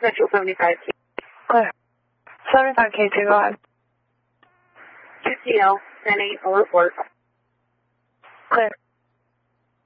Metro 75K. Clear. 75K2, go ahead. 2TL, 10-8, alert work. Clear.